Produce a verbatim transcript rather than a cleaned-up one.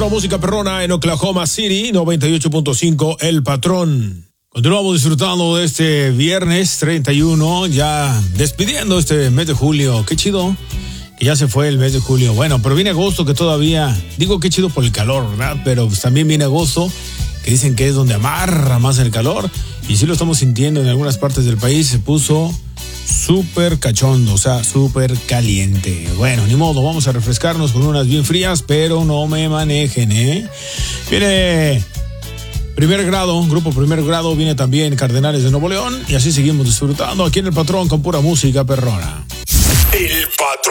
pura música perrona en Oklahoma City, noventa y ocho punto cinco El Patrón. Continuamos disfrutando de este viernes treinta y uno, ya despidiendo este mes de julio. Qué chido que ya se fue el mes de julio. Bueno, pero viene agosto, que todavía, digo qué chido por el calor, ¿verdad? Pero pues también viene agosto, que dicen que es donde amarra más el calor. Y sí lo estamos sintiendo en algunas partes del país. Se puso súper cachondo, o sea, súper caliente. Bueno, ni modo, vamos a refrescarnos con unas bien frías, pero no me manejen, ¿eh? Viene Primer Grado, grupo Primer Grado, viene también Cardenales de Nuevo León, y así seguimos disfrutando aquí en El Patrón con pura música perrona. El Patrón.